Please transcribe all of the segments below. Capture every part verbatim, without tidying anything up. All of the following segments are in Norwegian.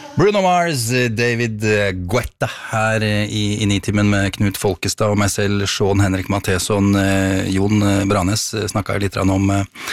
Bruno Mars, David Guetta her i, i Nitimen med Knut Folkestad og meg selv, Sean Henrik Matheson. Jon Branes snakket litt om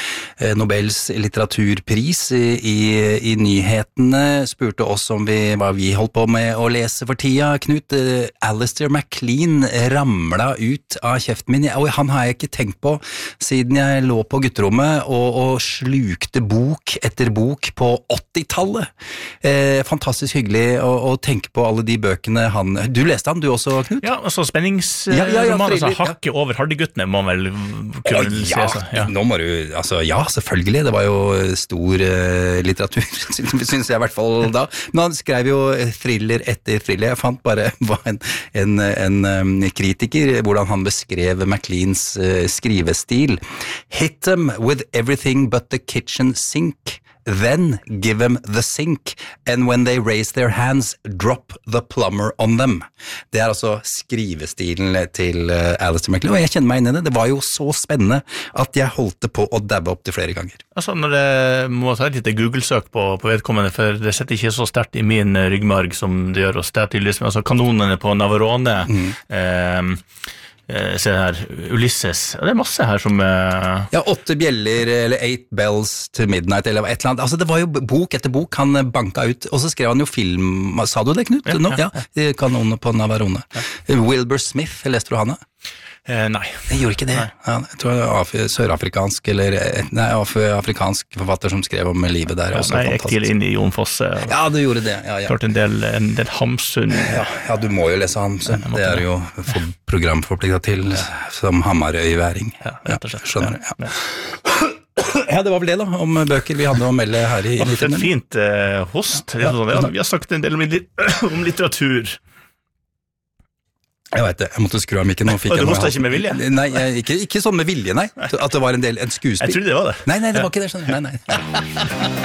Nobels litteraturpris i, i, i nyhetene, spurte oss om vi, hva vi holdt på med å lese for tida. Knut, Alistair MacLean ramla ut av kjeften min, og han har jeg ikke tenkt på siden jeg lå på gutterommet og, og slukte bok etter bok på åttitallet. Eh, fantastisk hyggelig å, å tenke på alle de bøkene han... Du leste han, du også, Knut? Ja, altså spenningsroman, ja, ja, ja, altså hakket ja. Over Hardyguttene må vel kunne oh, ja, se seg. Ja, nå må du... Altså, ja, selvfølgelig, det var jo stor uh, litteratur, synes jeg i hvert fall da. Men han skrev jo thriller etter thriller. Jeg fant bare en, en, en um, kritiker, hvordan han beskrev MacLeans uh, skrivestil. Hit them with everything but the kitchen sink. Then give them the sink, and when they raise their hands, drop the plumber on them. Det er altså skrivestilen til uh, Alistair MacLean, og jeg kjenner meg inn i det. Det var jo så spennende at jeg holdt på å dabbe opp til flere ganger. Altså, når det må ta et lite Google-søk på, på vedkommende, for det setter ikke så sterkt i min ryggmarg som det gjør oss. Det er tydeligvis, altså kanonene på Navarone, mm. eh, Se her, Ulysses, det er masse her som uh... Ja, åtte bjeller, eller eight bells to midnight, eller et eller annet. Altså, det var jo bok etter bok han banka ut, og så skrev han jo film, sa du det, Knut? Ja, no? ja, ja. Kanonene på Navarone. Ja. Wilbur Smith, leste du han da? Eh, nei. Jeg gjorde ikke det. Ja, jeg tror det var sørafrikansk, eller nei, afrikansk forfatter som skrev om livet der. Ja, jeg gikk til inn i Jon Fosse. Og... Ja, du gjorde det. Ja, ja. Hørt en del, en del Hamsun. Ja, ja, du må jo lese Hamsun. Ja, det er jo for programforpliktet til som Hamarøyværing. Ja, rett og slett. Ja, skjønner du? Ja. Ja. Ja, det var vel det da, om bøker vi hadde å melde her i Nitimen. Det er fint eh, host. Ja, ja. Vi har sagt en del om litteratur. Jeg vet det, jeg måtte skru av mikken. Og du hostet ikke med vilje? Nei, jeg, ikke, ikke sånn med vilje, nei. At det var en del, en skuespill. Jeg trodde det var det. Nei, nei, det var ikke det, skjønner du. Nei, nei.